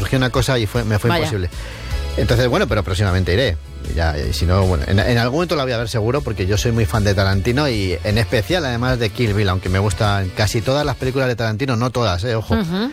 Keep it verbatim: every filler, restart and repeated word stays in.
surgió una cosa y fue, me fue Vaya. imposible. Entonces, bueno, pero próximamente iré. Ya, y si no, bueno, en, en algún momento la voy a ver seguro, porque yo soy muy fan de Tarantino y en especial, además de Kill Bill, aunque me gustan casi todas las películas de Tarantino, no todas, eh, ojo. Uh-huh.